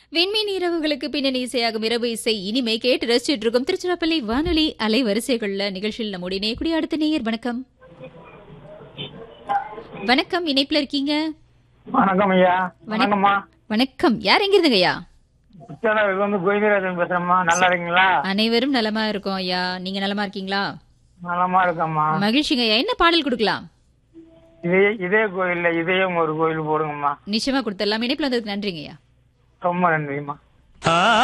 விண்மீன் இரவுகளுக்கு பின்னணி இசையாகும் இரவு இசை இனிமே கேட்டு ரசிச்சுட்டு இருக்கும் திருச்சிராப்பள்ளி வானொலி அலைவரிசைகள்ல நிகழ்ச்சியில் நம்முடைய நேயக்கூடிய அடுத்த நேயர். வணக்கம். வணக்கம், இணைப்புல இருக்கீங்க. வணக்கம் ஐயா. வணக்கம்மா. வணக்கம், யார் எங்க இருந்துங்க ஐயா? கோவிந்தராஜன் பேசுறேம்மா. நல்லா இருக்கீங்களா? அனைவரும் நலமா இருக்கோம் ஐயா. நீங்க நலமா இருக்கீங்களா? நலமா இருக்கம்மா. மகிழ்ச்சிங்க ஐயா. என்ன பாடல் கொடுக்கலாம்? இதே கோயில்ல இதயம் ஒரு கோயில் போடுங்கம்மா. நிச்சயமா கொடுத்துடலாம். இணைப்புல வந்ததுக்கு நன்றிங்க ஐயா. ரொம்ப நன்றிம்மா.